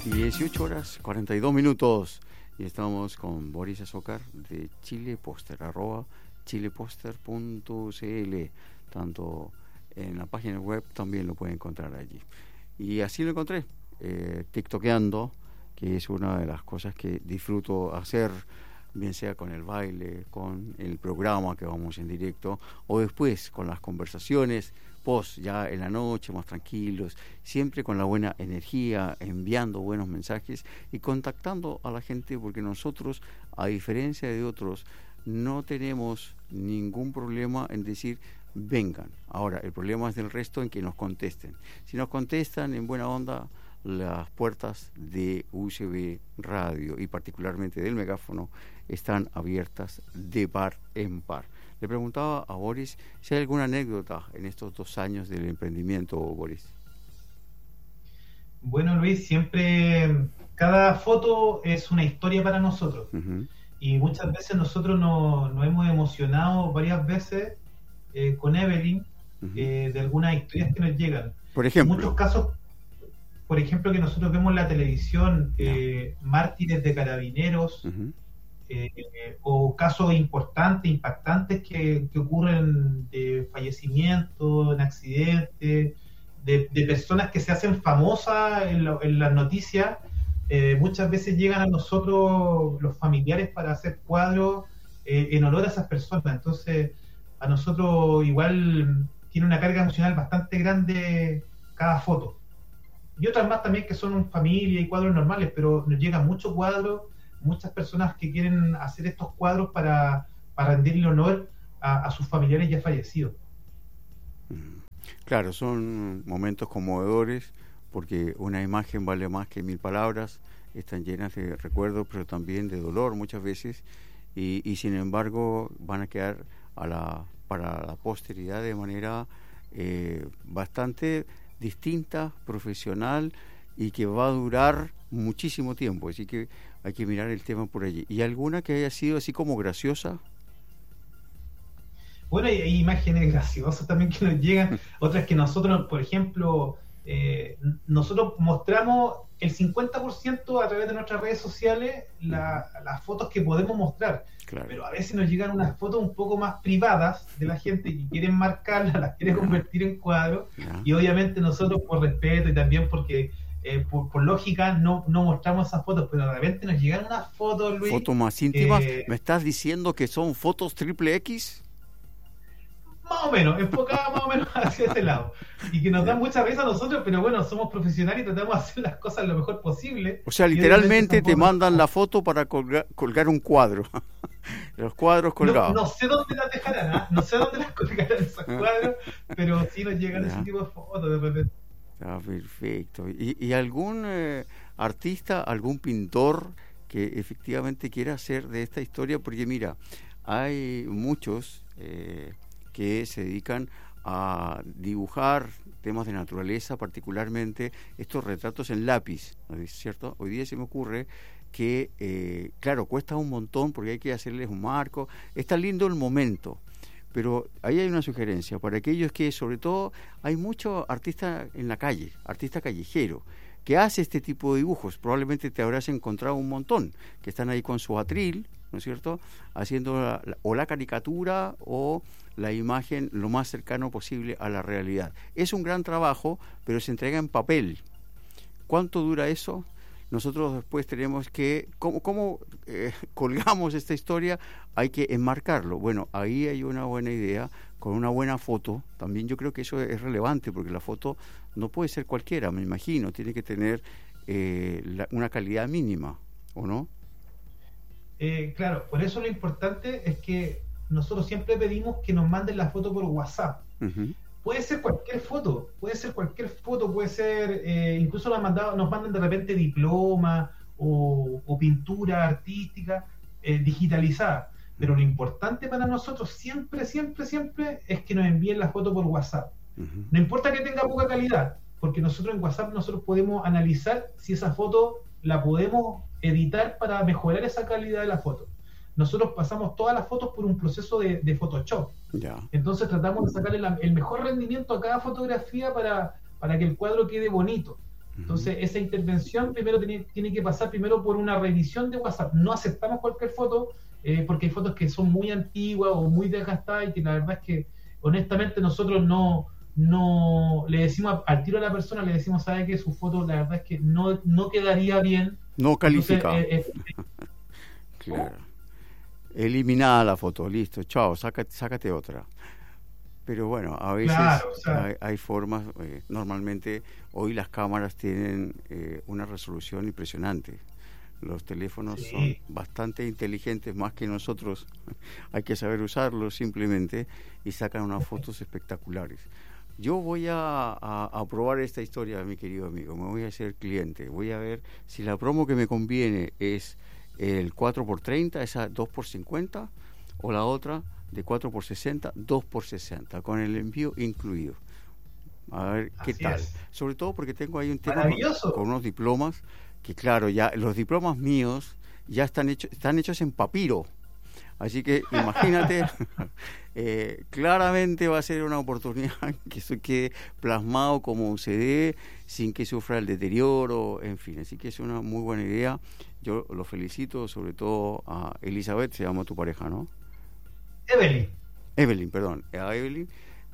18:42 y estamos con Boris Azócar de Chile Poster, @chileposter.cl, tanto en la página web también lo pueden encontrar allí. Y así lo encontré, tiktokeando, que es una de las cosas que disfruto hacer, bien sea con el baile, con el programa que vamos en directo, o después con las conversaciones post, ya en la noche, más tranquilos, siempre con la buena energía, enviando buenos mensajes y contactando a la gente, porque nosotros, a diferencia de otros, no tenemos ningún problema en decir vengan. Ahora, el problema es del resto en que nos contesten. Si nos contestan en buena onda, las puertas de UCB Radio y particularmente del megáfono están abiertas de par en par. Le preguntaba a Boris si hay alguna anécdota en estos 2 años del emprendimiento, Boris. Bueno, Luis, siempre cada foto es una historia para nosotros. Uh-huh. Y muchas veces nosotros nos hemos emocionado varias veces con Evelyn, uh-huh, de algunas historias que nos llegan. Por ejemplo. En muchos casos, por ejemplo, que nosotros vemos en la televisión, mártires de carabineros, uh-huh, o casos importantes, impactantes que ocurren de fallecimiento, en accidentes, de personas que se hacen famosas en las noticias. Muchas veces llegan a nosotros los familiares para hacer cuadros en honor a esas personas. Entonces, a nosotros igual tiene una carga emocional bastante grande cada foto. Y otras más también que son familia y cuadros normales, pero nos llegan muchos cuadros, muchas personas que quieren hacer estos cuadros para rendirle honor a sus familiares ya fallecidos. Claro, son momentos conmovedores, porque una imagen vale más que 1000 palabras, están llenas de recuerdos, pero también de dolor muchas veces, y sin embargo van a quedar para la posteridad de manera bastante distinta, profesional, y que va a durar muchísimo tiempo, así que hay que mirar el tema por allí. ¿Y alguna que haya sido así como graciosa? Bueno, hay imágenes graciosas también que nos llegan, otras que nosotros, por ejemplo, nosotros mostramos el 50% a través de nuestras redes sociales las fotos que podemos mostrar. Claro. Pero a veces nos llegan unas fotos un poco más privadas de la gente que quieren marcarlas, las quieren convertir en cuadros, y obviamente nosotros, por respeto y también porque por lógica no mostramos esas fotos, pero de repente nos llegan unas fotos, Luis, ¿fotos más íntimas? ¿Me estás diciendo que son fotos XXX? Más o menos, enfocada más o menos hacia ese lado, y que nos dan mucha risa a nosotros, pero bueno, somos profesionales y tratamos de hacer las cosas lo mejor posible. O sea, literalmente te mandan la foto para colgar un cuadro. Los cuadros colgados. No sé dónde las dejarán, ¿eh? No sé dónde las colgarán esos cuadros, pero sí nos llegan ese tipo de fotos de repente. Ah, perfecto. ¿Y algún artista, algún pintor que efectivamente quiera hacer de esta historia? Porque mira, hay muchos que se dedican a dibujar temas de naturaleza, particularmente estos retratos en lápiz, ¿no es cierto? Hoy día se me ocurre que, claro, cuesta un montón porque hay que hacerles un marco. Está lindo el momento, pero ahí hay una sugerencia para aquellos que, sobre todo, hay muchos artistas en la calle, artista callejero, que hace este tipo de dibujos. Probablemente te habrás encontrado un montón que están ahí con su atril, ¿no es cierto?, haciendo la caricatura o la imagen lo más cercano posible a la realidad. Es un gran trabajo, pero se entrega en papel. ¿Cuánto dura eso? Nosotros después tenemos que, ¿cómo colgamos esta historia? Hay que enmarcarlo. Bueno, ahí hay una buena idea, con una buena foto. También yo creo que eso es relevante, porque la foto no puede ser cualquiera, me imagino. Tiene que tener una calidad mínima, ¿o no? Claro, por eso lo importante es que nosotros siempre pedimos que nos manden la foto por WhatsApp. Uh-huh. Puede ser cualquier foto, puede ser, incluso nos mandan de repente diploma o pintura artística digitalizada. Pero lo importante para nosotros siempre es que nos envíen la foto por WhatsApp. Uh-huh. No importa que tenga poca calidad, porque nosotros en WhatsApp podemos analizar si esa foto la podemos editar para mejorar esa calidad de la foto. Nosotros pasamos todas las fotos por un proceso de Photoshop. Yeah. Entonces tratamos de sacarle el mejor rendimiento a cada fotografía para que el cuadro quede bonito. Entonces, esa intervención primero tiene que pasar primero por una revisión de WhatsApp. No aceptamos cualquier foto, porque hay fotos que son muy antiguas o muy desgastadas y que la verdad es que, honestamente, nosotros no le decimos al tiro a la persona, le decimos, sabe que su foto la verdad es que no quedaría bien. No califica. Entonces, claro. Eliminada la foto, listo, chao, sácate otra. Pero bueno, a veces claro, o sea, hay formas, normalmente hoy las cámaras tienen una resolución impresionante. Los teléfonos son bastante inteligentes, más que nosotros. Hay que saber usarlos simplemente y sacan unas fotos espectaculares. Yo voy a probar esta historia, mi querido amigo. Me voy a hacer cliente. Voy a ver si la promo que me conviene es el 4x30, esa 2x50, o la otra de 4x60, 2x60, con el envío incluido. A ver qué Así tal. Sobre todo porque tengo ahí un tema con unos diplomas, que claro, ya los diplomas míos ya están hechos en papiro. Así que imagínate, claramente va a ser una oportunidad que eso quede plasmado como un CD, sin que sufra el deterioro, en fin. Así que es una muy buena idea. Yo lo felicito, sobre todo a Elizabeth, se llama tu pareja, ¿no? Evelyn, perdón, a Evelyn,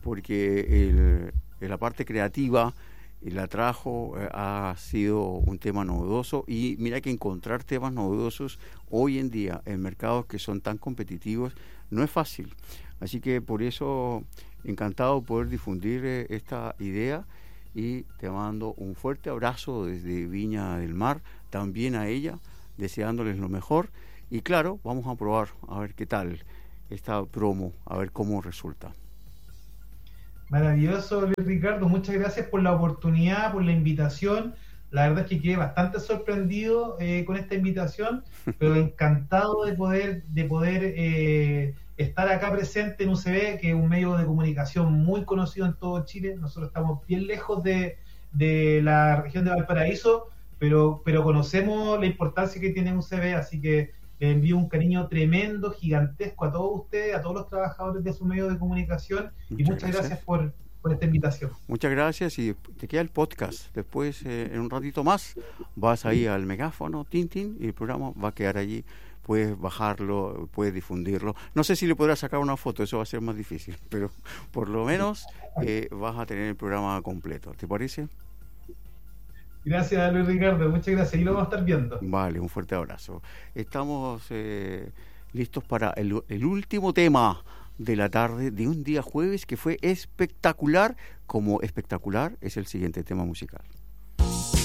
porque la parte creativa la trajo, ha sido un tema novedoso, y mira que encontrar temas novedosos hoy en día en mercados que son tan competitivos no es fácil. Así que por eso encantado de poder difundir esta idea, y te mando un fuerte abrazo desde Viña del Mar, también a ella, deseándoles lo mejor, y claro, vamos a probar a ver qué tal esta promo, a ver cómo resulta. Maravilloso, Luis Ricardo, muchas gracias por la oportunidad, por la invitación. La verdad es que quedé bastante sorprendido con esta invitación, pero encantado de poder estar acá presente en UCB, que es un medio de comunicación muy conocido en todo Chile. Nosotros estamos bien lejos de la región de Valparaíso, pero conocemos la importancia que tiene UCB, así que les envío un cariño tremendo, gigantesco a todos ustedes, a todos los trabajadores de su medio de comunicación, y muchas gracias por esta invitación. Muchas gracias, y te queda el podcast. Después, en un ratito más, vas ahí al megáfono, Tintin, y el programa va a quedar allí. Puedes bajarlo, puedes difundirlo. No sé si le podrás sacar una foto, eso va a ser más difícil, pero por lo menos vas a tener el programa completo. ¿Te parece? Gracias, Luis Ricardo, muchas gracias, y lo vamos a estar viendo. Vale, un fuerte abrazo. Estamos listos para el último tema de la tarde de un día jueves que fue espectacular, como espectacular es el siguiente tema musical.